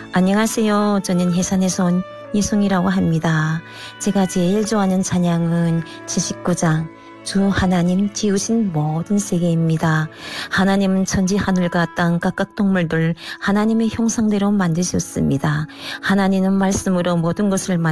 안녕하세요. 저는 해산에서 온 이송이라고 합니다. 제가 제일 좋아하는 찬양은 79장 주 하나님 지으신 모든 세계입니다. 하나님은 천지 하늘과 땅 각각 동물들 하나님의 형상대로 만드셨습니다. 하나님은 말씀으로 모든 것을